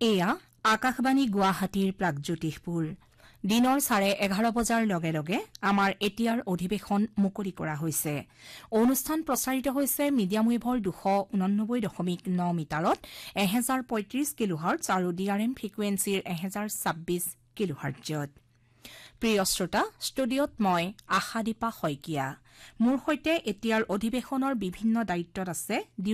এয়া আকাশবাণী গুৱাহাটীৰ প্ৰাগজ্যোতিষপুৰ দিনৰ 11:30 বজাৰ লগে লগে আমাৰ এতিয়াৰ অধিৱেশন মুকলি কৰা হৈছে অনুষ্ঠান প্ৰচাৰিত হৈছে মিডিয়াম ৱেভৰ 289.9 মিটাৰত 1035 কিলোহাৰ্টজ আৰু ডিআৰএম ফ্ৰিকুৱেন্সিৰ 1026 কিলোহাৰ্টজত প্ৰিয় শ্ৰোতা ষ্টুডিঅত মই আশাদীপা শইকীয়া মোৰ সৈতে এতিয়াৰ অধিৱেশনৰ বিভিন্ন দায়িত্বত আছে